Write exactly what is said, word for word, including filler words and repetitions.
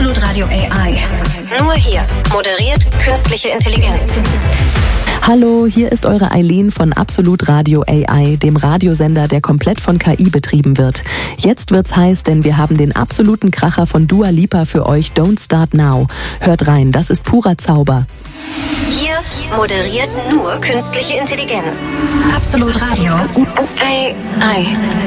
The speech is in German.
Absolut Radio A I. Nur hier moderiert künstliche Intelligenz. Hallo, hier ist eure Eileen von Absolut Radio A I, dem Radiosender, der komplett von K I betrieben wird. Jetzt wird's heiß, denn wir haben den absoluten Kracher von Dua Lipa für euch, Don't Start Now. Hört rein, das ist purer Zauber. Hier moderiert nur künstliche Intelligenz. Absolut Radio A I.